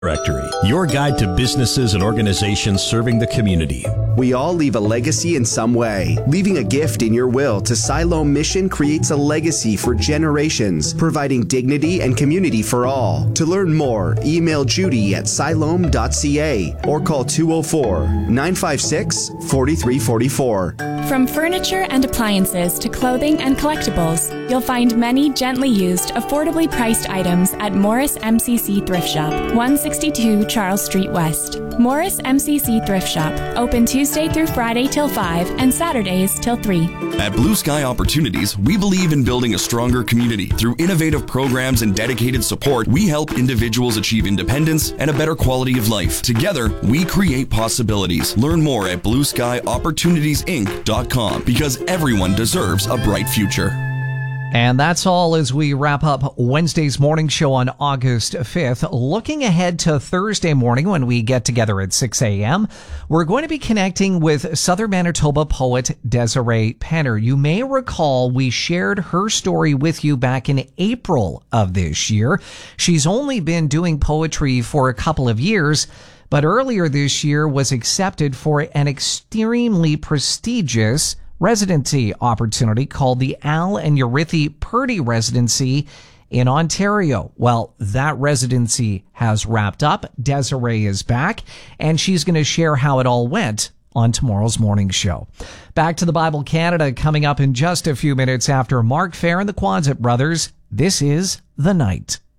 Directory, your guide to businesses and organizations serving the community. We all leave a legacy in some way. Leaving a gift in your will to Siloam Mission creates a legacy for generations, providing dignity and community for all. To learn more, email Judy at siloam.ca or call 204-956-4344. From furniture and appliances to clothing and collectibles, you'll find many gently used, affordably priced items at Morris MCC Thrift Shop, 162 Charles Street West. Morris MCC Thrift Shop, open Tuesday through Friday till 5 and Saturdays till 3. At Blue Sky Opportunities, we believe in building a stronger community. Through innovative programs and dedicated support, we help individuals achieve independence and a better quality of life. Together, we create possibilities. Learn more at BlueSkyOpportunitiesInc.com because everyone deserves a bright future. And that's all as we wrap up Wednesday's morning show on August 5th. Looking ahead to Thursday morning when we get together at 6 a.m., we're going to be connecting with Southern Manitoba poet Desiree Penner. You may recall we shared her story with you back in April of this year. She's only been doing poetry for a couple of years, but earlier this year was accepted for an extremely prestigious residency opportunity called the Al and Eurythe Purdy Residency in Ontario. Well, that residency has wrapped up. Desiree is back, and she's going to share how it all went on tomorrow's morning show. Back to the Bible Canada coming up in just a few minutes after Mark Fair and the Quonset brothers. This is The Night.